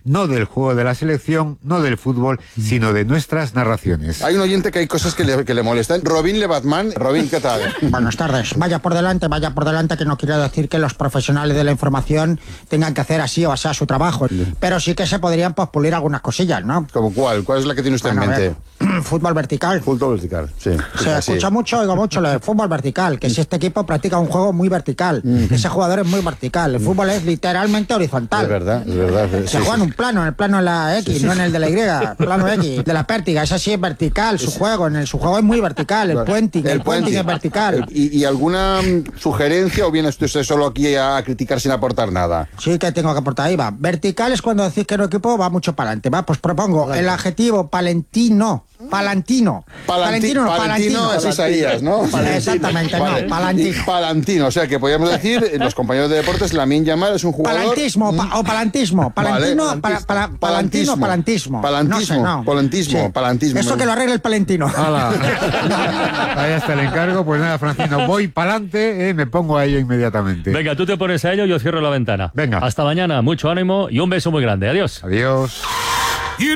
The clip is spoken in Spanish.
no del juego de la selección, no del fútbol, sino de nuestras narraciones. Hay un oyente que hay cosas que le molestan. Robin Lebatman. Robin, ¿qué tal? Buenas tardes. Vaya por delante, que no quiero decir que los profesionales de la información tengan que hacer así o así su trabajo. Pero sí que se podrían pues, pulir algunas cosillas, ¿no? ¿Cómo cuál? ¿Cuál es la que tiene usted en mente? Fútbol vertical. Fútbol vertical, sí. Se escucha mucho, oigo mucho lo de fútbol vertical, que si este equipo practica un juego muy vertical, ese jugador es muy vertical, el fútbol es literalmente horizontal. Es verdad, es verdad. Se juega en un plano, en el plano de la X, no en el de la Y, plano X, de la pértiga, ese sí es vertical, su juego, su juego es muy vertical, el puenting es vertical. ¿Y alguna sugerencia o viene usted solo aquí a criticar sin aportar nada? Sí que tengo que aportar, ahí va. Vertical es cuando decís que un equipo va mucho para adelante, va, pues propongo el adjetivo palantino. Palantino es Isaías, ¿no? Exactamente, no, palantino. Palantino, o sea que podríamos decir, los compañeros de deportes, Lamine Yamal es un jugador... Palantismo, o palantismo. Palantino, palantismo. Palantismo. Eso que lo arregle el palentino. Ahí está el encargo. Pues nada, Francino, voy pa'lante, me pongo a ello inmediatamente. Venga, tú te pones a ello, yo cierro la ventana. Venga. Hasta mañana, mucho ánimo y un beso muy grande. Adiós. Adiós.